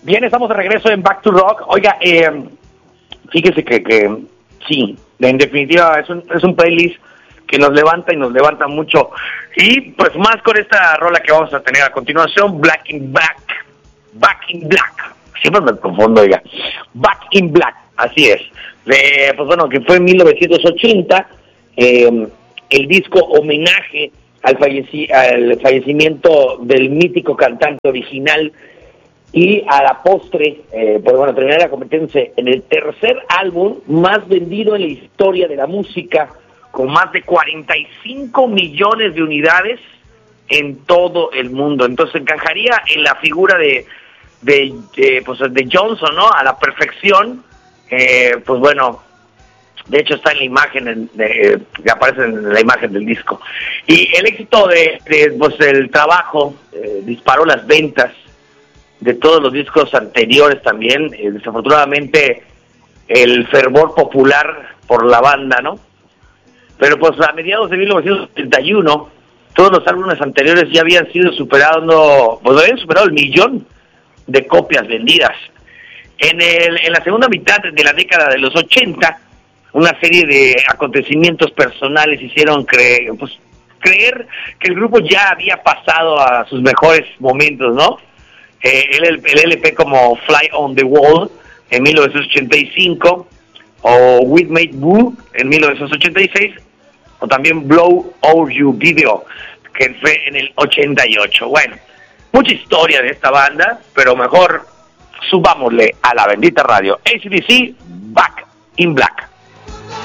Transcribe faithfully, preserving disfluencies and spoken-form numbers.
Bien, estamos de regreso en Back to Rock. Oiga, eh, fíjese que, que sí, en definitiva es un, es un playlist que nos levanta y nos levanta mucho. Y pues más con esta rola que vamos a tener a continuación, Black in Black. Back in Black. Siempre me confundo, oiga. Back in Black, así es. De, pues bueno, que fue en mil novecientos ochenta, eh, el disco homenaje al, falleci- al fallecimiento del mítico cantante original, y a la postre, eh, pues bueno, terminará convirtiéndose en el tercer álbum más vendido en la historia de la música, con más de cuarenta y cinco millones de unidades en todo el mundo. Entonces encajaría en la figura de, de, de, pues, de Johnson, ¿no? A la perfección. Eh, pues bueno, de hecho está en la imagen, de, que aparece en la imagen del disco. Y el éxito de, de pues, el trabajo eh, disparó las ventas de todos los discos anteriores también. Eh, desafortunadamente el fervor popular por la banda, ¿no? Pero pues a mediados de mil novecientos setenta y uno todos los álbumes anteriores ya habían sido superando, pues habían superado el millón de copias vendidas. En el en la segunda mitad de la década de los ochenta, una serie de acontecimientos personales hicieron creer, pues, creer que el grupo ya había pasado a sus mejores momentos, ¿no? Eh, el, el L P como Fly on the Wall en mil novecientos ochenta y cinco, o We Made Boo en mil novecientos ochenta y seis, o también Blow Over You Video, que fue en el ochenta y ocho. Bueno, mucha historia de esta banda, pero mejor subámosle a la bendita radio. A C D C, Back in Black.